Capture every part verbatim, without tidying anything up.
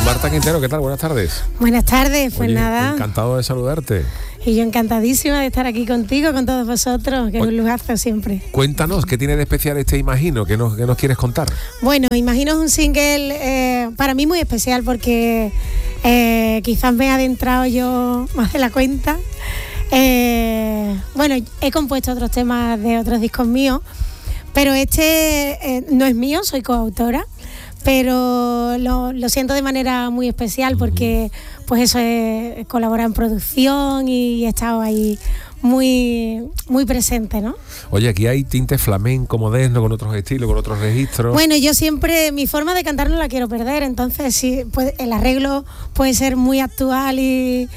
Marta Quintero, ¿qué tal? Buenas tardes. Buenas tardes, pues Oye, nada. Encantado de saludarte. Y yo encantadísima de estar aquí contigo, con todos vosotros, que es Oye, un lujazo siempre. Cuéntanos, ¿qué tiene de especial este Imagino? ¿Qué nos, qué nos quieres contar? Bueno, Imagino es un single eh, para mí muy especial porque eh, quizás me he adentrado yo más de la cuenta. Eh, bueno, he compuesto otros temas de otros discos míos, pero este eh, no es mío, soy coautora. Pero lo, lo siento de manera muy especial porque pues eso es colaborar en producción y he estado ahí muy muy presente, ¿no? Oye, aquí hay tinte flamenco, moderno, con otros estilos, con otros registros. Bueno, yo siempre, mi forma de cantar no la quiero perder, entonces sí, pues, el arreglo puede ser muy actual y,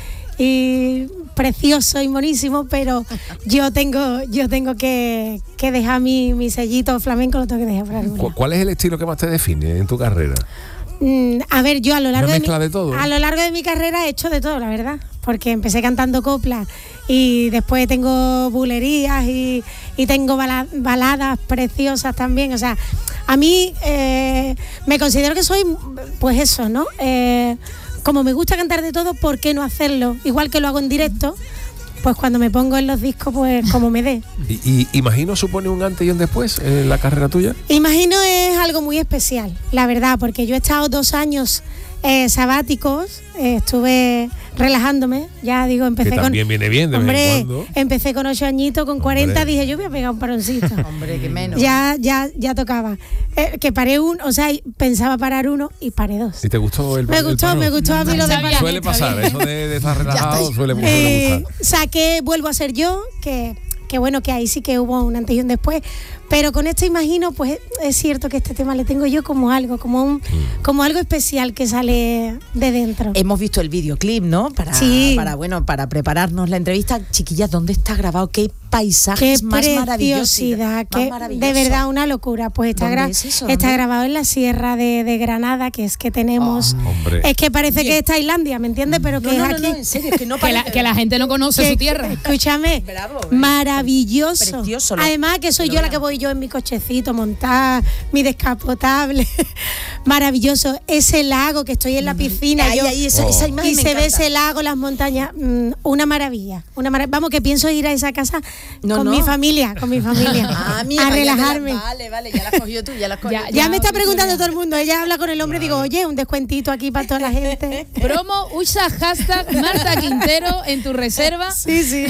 y precioso y monísimo, pero yo tengo yo tengo que, que dejar mi, mi sellito flamenco, lo tengo que dejar para alguna. ¿Cuál es el estilo que más te define en tu carrera? Mm, a ver, yo a lo largo Una de, mezcla mi, de todo. a lo largo de mi carrera he hecho de todo, la verdad, porque empecé cantando coplas y después tengo bulerías y, y tengo bala, baladas preciosas también, o sea, a mí eh, me considero que soy, pues eso, ¿no? Eh, como me gusta cantar de todo, ¿por qué no hacerlo? Igual que lo hago en directo, pues cuando me pongo en los discos, pues como me dé. ¿Y, y Imagino supone un antes y un después en la carrera tuya? Imagino es algo muy especial, la verdad, porque yo he estado dos años eh, sabáticos, eh, estuve relajándome, ya digo, empecé que con... también viene bien de hombre, vez en cuando. empecé con ocho añitos, con cuarenta Hombre. dije, yo voy a pegar un paroncito. Hombre, que menos. Ya, ya, ya tocaba. Eh, que paré uno, o sea, pensaba parar uno y paré dos. ¿Y te gustó el Me el gustó, paro? me gustó a mí lo de parar. Suele pasar, eso de, de estar relajado está. suele, suele Eh, gustar. saqué Vuelvo a ser yo, que, que bueno, que ahí sí que hubo un antes y un después, pero con esto Imagino, pues es cierto que este tema le tengo yo como algo, como un, Mm. como algo especial que sale de dentro. Hemos visto el videoclip, ¿no? Para, Sí. para, bueno, para prepararnos la entrevista. Chiquillas, ¿dónde está grabado? ¿Qué paisajes Qué más maravillosos? preciosidad, Más que maravilloso. de verdad una locura. Pues está, ¿Dónde gra- es eso? está ¿Dónde? grabado en la sierra de, de Granada, que es que tenemos... Oh, hombre. Es que parece Bien. que es Tailandia, ¿me entiendes? Pero que No, no, es no, aquí. no, en serio, es que no Que la, parece- que la gente no conoce Que- su tierra. Escúchame, Bravo, ¿eh? maravilloso. Precioso, lo- Además que soy lo yo la vean. que voy yo en mi cochecito montada, mi descapotable. Maravilloso. Ese lago que estoy en la piscina. Ahí, yo- ahí, esa, Oh. esa imagen y me se ve encanta. ese lago, las montañas, mm, una maravilla, una marav- Vamos, que pienso ir a esa casa No, con no. mi familia, con mi familia, Ah, mira, a vaya, relajarme. Vale, vale, ya la has cogido tú, ya la has cogido Ya, tú. Ya me está Victoria. preguntando todo el mundo. Ella habla con el hombre y digo, oye, un descuentito aquí para toda la gente. Promo, usa hashtag Marta Quintero en tu reserva. Sí, sí.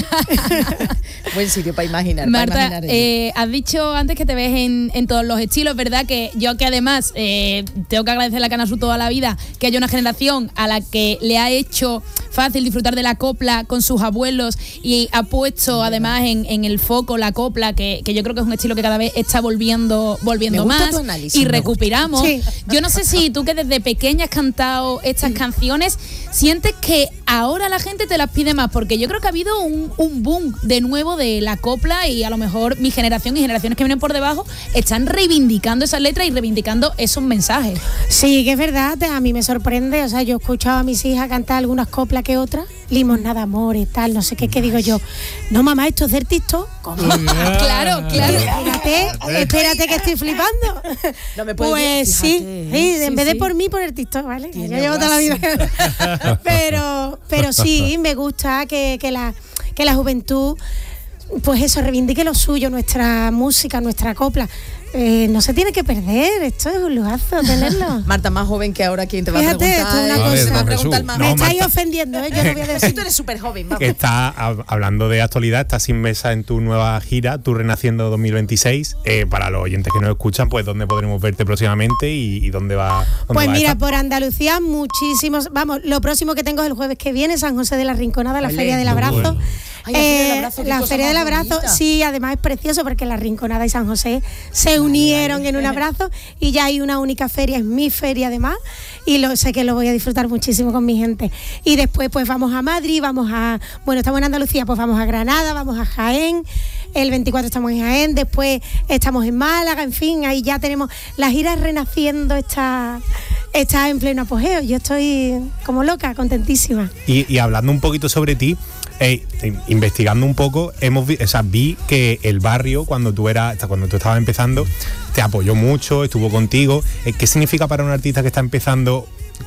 Buen sitio para imaginar. para Marta, imaginar allí. eh, has dicho antes que te ves en, en todos los estilos, ¿verdad? Que yo que además eh, tengo que agradecerle a Canal Sur toda la vida que haya una generación a la que le ha hecho fácil disfrutar de la copla con sus abuelos y ha puesto además en, en el foco la copla, que, que yo creo que es un estilo que cada vez está volviendo, volviendo Me gusta más tu análisis, y me recuperamos. Sí. Yo no sé si tú que desde pequeña has cantado estas canciones, sientes que ahora la gente te las pide más, porque yo creo que ha habido un, un boom de nuevo de la copla y a lo mejor mi generación y generaciones que vienen por debajo están reivindicando esas letras y reivindicando esos mensajes. Sí, que es verdad, a mí me sorprende, o sea, yo he escuchado a mis hijas cantar algunas coplas que otras, Limonada de amor y tal, no sé qué, qué digo yo, no mamá, esto es del TikTok, ¿cómo? Claro, claro. Espérate, espérate que estoy flipando. No me puedes Pues decir, sí, fíjate, sí, ¿eh? en Sí, vez de sí. por mí, por el TikTok, ¿vale? Que yo Tiene llevo toda la vida. guasa. pero, pero sí, me gusta que, que, la, que la juventud, pues eso, reivindique lo suyo, nuestra música, nuestra copla. Eh, no se tiene que perder, esto es un lujazo tenerlo. Marta, más joven que ahora, ¿quién te va Fíjate, a esto es preguntar? una A ver, ¿Quién te va a don preguntar Jesús. más? Me No, estáis Marta. ofendiendo, ¿eh? Yo no voy a Sí, decir. tú eres súper joven, vamos. Que está hab- hablando de actualidad, está sin mesa en tu nueva gira, Tu Renaciendo dos mil veintiséis. Eh, para los oyentes que nos escuchan, pues dónde podremos verte próximamente y, y dónde va. Dónde Pues va a mira, estar. por Andalucía muchísimos, vamos, lo próximo que tengo es el jueves que viene, San José de la Rinconada, la Ole, Feria del muy Abrazo. bueno. Ay, la Feria del Eh, Abrazo, qué la cosa Feria más del Abrazo, bonita. sí, además es precioso porque la Rinconada y San José se unieron vale. en un abrazo y ya hay una única feria, es mi feria además, y lo sé que lo voy a disfrutar muchísimo con mi gente. Y después pues vamos a Madrid, vamos a, bueno, estamos en Andalucía, pues vamos a Granada, vamos a Jaén, el veinticuatro estamos en Jaén, después estamos en Málaga, en fin, ahí ya tenemos, la gira Renaciendo está, está en pleno apogeo, yo estoy como loca, contentísima. Y, y hablando un poquito sobre ti, eh, investigando un poco, hemos vi, o sea, vi que el barrio, cuando tú eras, cuando tú estabas empezando, te apoyó mucho, estuvo contigo. Eh, ¿Qué significa para un artista que está empezando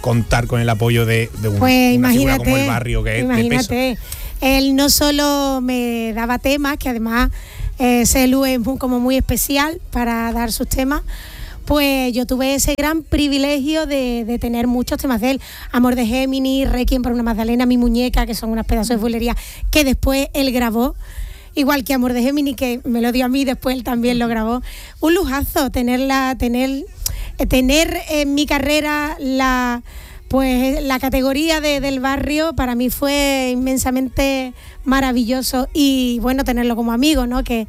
contar con el apoyo de, de un, Pues una figura como imagínate, el Barrio, que es de peso? imagínate, él no solo me daba temas, que además eh, Celu es muy- como muy especial para dar sus temas, pues yo tuve ese gran privilegio de, de tener muchos temas de él. Amor de Géminis, Requiem para una Magdalena, Mi Muñeca, que son unas pedazos de bulería que después él grabó. Igual que Amor de Géminis, que me lo dio a mí, después él también lo grabó. Un lujazo tenerla, tener, eh, tener en mi carrera la, pues, la categoría de, del Barrio, para mí fue inmensamente maravilloso. Y bueno, tenerlo como amigo, ¿no? Que,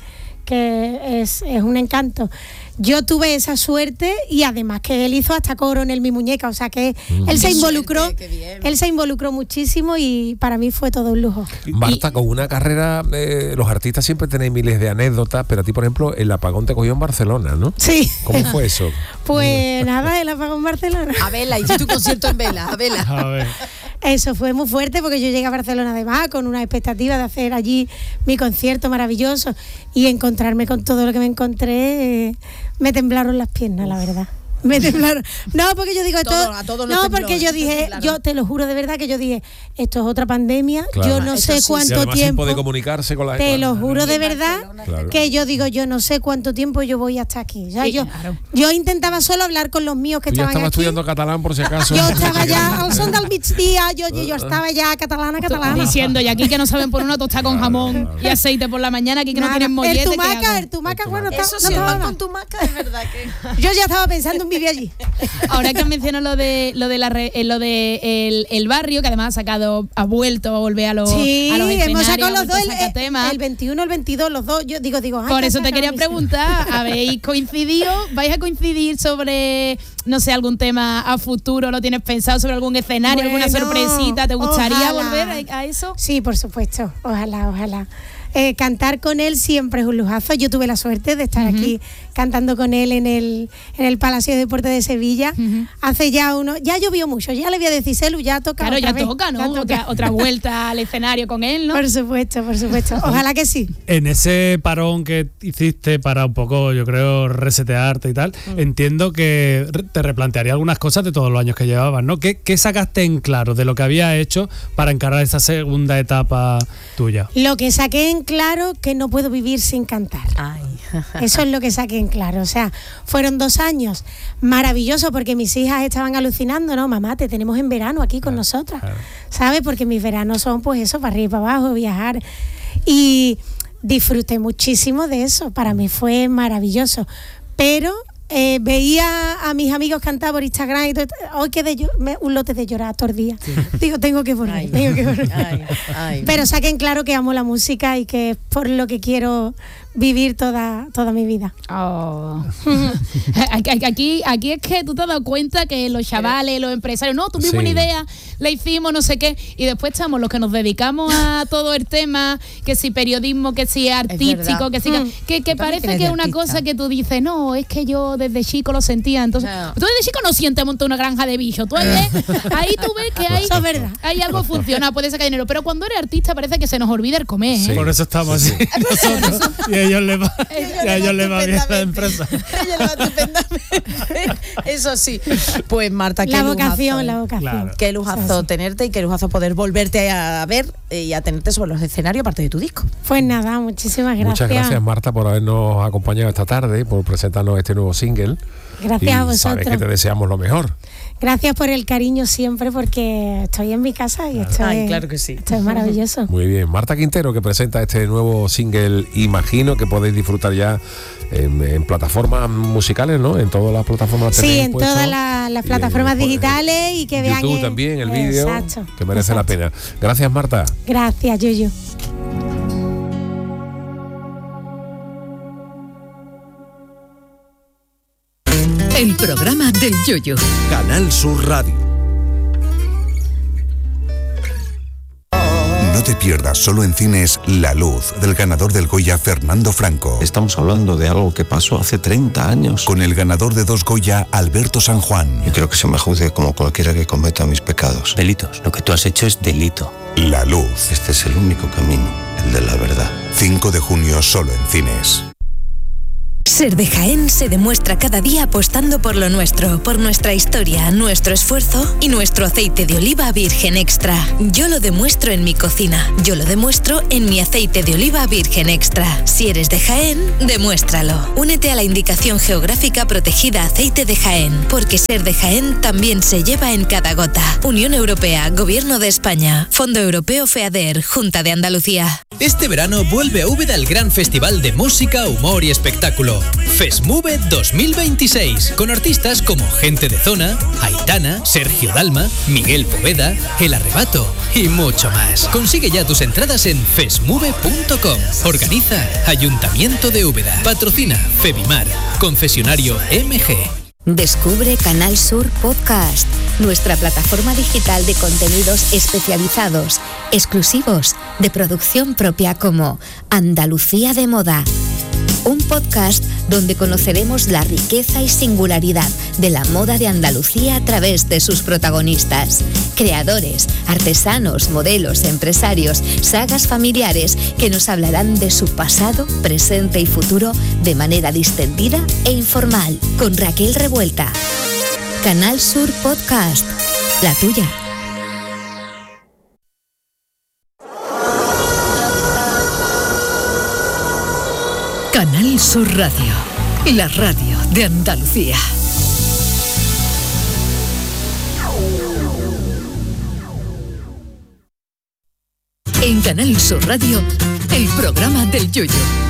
que es, es un encanto. Yo tuve esa suerte y además que él hizo hasta coro en el Mi Muñeca, o sea que mm. él se Qué involucró, suerte, qué bien. él se involucró muchísimo y para mí fue todo un lujo. Marta, con una carrera, eh, los artistas siempre tenéis miles de anécdotas, pero a ti, por ejemplo, el apagón te cogió en Barcelona, ¿no? Sí. ¿Cómo fue eso? Pues nada, el apagón en Barcelona. A Vela, hice tu concierto en Vela, a Vela. A ver. Eso fue muy fuerte porque yo llegué a Barcelona además con una expectativa de hacer allí mi concierto maravilloso y encontrarme con todo lo que me encontré, eh, me temblaron las piernas, la verdad. Me temblaron. No, porque yo digo esto. Todo- a todos nos No, tembló, porque yo nos dije, temblaron. yo te lo juro de verdad que yo dije, esto es otra pandemia, Claro. yo no Eso sé sí, Y cuánto además sin tiempo. poder comunicarse con la Te con- lo juro de En verdad Barcelona, Claro. que yo digo, yo no sé cuánto tiempo yo voy hasta aquí. O sea, Sí, yo, claro. yo intentaba solo hablar con los míos que Tú ya estaban estabas aquí. estudiando catalán por si acaso. Yo estaba ya al son del migdia, yo, yo, yo estaba ya catalana, catalana. Diciendo, y aquí que no saben por una tostada con jamón y aceite por la mañana, aquí que no Nada, tienen mollete. el ¿qué tumaca, hago? el tumaca, El bueno, tumaca. está- Eso no sí, el estaba pan mal. con tu maca, es verdad que... Yo ya estaba pensando en vivir allí. Ahora que has mencionado lo de lo de la re- eh, lo de el, el Barrio, que además ha sacado, ha vuelto a volver a los, Sí, a los escenarios, hemos sacado ha los vuelto dos, a el, sacar el, temas. el veintiuno, el veintidós, los dos. Yo digo, digo, ay, Por ya eso se te quería acaba, preguntar, ¿habéis coincidido? ¿Vais a coincidir sobre, no sé, algún tema a futuro? ¿Lo tienes pensado sobre algún escenario, alguna Bueno, sorpresita? ¿Te gustaría ojalá. volver a, a eso? Sí, por supuesto. Ojalá, ojalá. Eh, cantar con él siempre es un lujazo. Yo tuve la suerte de estar Ujú. aquí cantando con él en el, en el Palacio de Deportes de Sevilla. Ujú. Hace ya uno, ya llovió mucho, ya le voy a decir, Celu, ya toca. Claro, otra ya vez, toca, ¿no? ya toca. Otra, otra vuelta al escenario con él, ¿no? Por supuesto, por supuesto. Ojalá que sí. En ese parón que hiciste para un poco, yo creo, resetearte y tal, entiendo que re- te replantearía algunas cosas de todos los años que llevabas, ¿no? ¿Qué, qué sacaste en claro de lo que habías hecho para encarar esa segunda etapa tuya? Lo que saqué en claro que no puedo vivir sin cantar. Ay. Eso es lo que saqué en claro. O sea, fueron dos años maravillosos porque mis hijas estaban alucinando, ¿no? Mamá, te tenemos en verano aquí con nosotras. claro. ¿Sabes? Porque mis veranos son pues eso, para arriba y para abajo, viajar. Y disfruté muchísimo de eso. Para mí fue maravilloso. Pero eh, veía a mis amigos cantar por Instagram y todo, hoy quedé yo, me- un lote de llorar todo el día. Digo, tengo que volver, Ay. tengo que volver. Ay, ay. Pero saquen claro que amo la música y que es por lo que quiero vivir toda, toda mi vida. Oh. aquí, aquí, aquí es que tú te has dado cuenta que los chavales, los empresarios, no, tuvimos Sí. una idea, la hicimos, no sé qué, y después estamos los que nos dedicamos a todo el tema, que si periodismo, que si artístico, verdad. que si que, Mm. que, que Tú también parece tienes que de es una artista. cosa que tú dices, no, es que yo desde chico lo sentía, entonces, No. tú desde chico no sientes montar una granja de bichos, tú ahí ves, ahí tú ves que hay, Eso es verdad. hay algo funciona, puede sacar dinero, pero cuando eres artista parece que se nos olvida el comer, ¿eh? Sí. Por eso estamos así nosotros. Y a ellos les va, y a ellos les va bien la empresa. Ella le va estupendamente. Eso sí. Pues Marta, qué La lujazo, vocación, ¿eh? la vocación. Claro. Qué lujazo tenerte y qué lujazo poder volverte a ver eh, y a tenerte sobre los escenarios, aparte de tu disco. Pues nada, muchísimas gracias. Muchas gracias, Marta, por habernos acompañado esta tarde, por presentarnos este nuevo single. Gracias y a sabes vosotros. que te deseamos lo mejor. Gracias por el cariño siempre porque estoy en mi casa y esto, Ay, es, claro que sí. esto es maravilloso. Muy bien. Marta Quintero, que presenta este nuevo single, imagino que podéis disfrutar ya en, en plataformas musicales, ¿no? En todas las plataformas. Sí, tenéis en puesto. todas la- las Y plataformas en- digitales y que vean YouTube el- también, el vídeo, Exacto, que merece la exacto. pena. Gracias, Marta. Gracias, Yuyu. El programa del Yoyo. Canal Sur Radio. No te pierdas solo en cines La Luz, del ganador del Goya Fernando Franco. Estamos hablando de algo que pasó hace treinta años. Con el ganador de dos Goya, Alberto San Juan. Yo quiero que se me juzgue como cualquiera que cometa mis pecados. Delitos. Lo que tú has hecho es delito. La Luz. Este es el único camino, el de la verdad. cinco de junio solo en cines. Ser de Jaén se demuestra cada día apostando por lo nuestro, por nuestra historia, nuestro esfuerzo y nuestro aceite de oliva virgen extra. Yo lo demuestro en mi cocina, yo lo demuestro en mi aceite de oliva virgen extra. Si eres de Jaén, demuéstralo. Únete a la indicación geográfica protegida Aceite de Jaén, porque ser de Jaén también se lleva en cada gota. Unión Europea, Gobierno de España, Fondo Europeo FEADER, Junta de Andalucía. Este verano vuelve a Úbeda el gran festival de música, humor y espectáculo. FESMUVE dos mil veintiséis, con artistas como Gente de Zona, Aitana, Sergio Dalma, Miguel Poveda, El Arrebato y mucho más. Consigue ya tus entradas en fesmuve punto com. Organiza Ayuntamiento de Úbeda. Patrocina Febimar. Concesionario M G. Descubre Canal Sur Podcast, nuestra plataforma digital de contenidos especializados, exclusivos, de producción propia como Andalucía de Moda. Un podcast donde conoceremos la riqueza y singularidad de la moda de Andalucía a través de sus protagonistas, creadores, artesanos, modelos, empresarios, sagas familiares que nos hablarán de su pasado, presente y futuro de manera distendida e informal, con Raquel Revuelta. Canal Sur Podcast, la tuya. Canal Sur Radio, la radio de Andalucía. En Canal Sur Radio, el programa del Yoyo.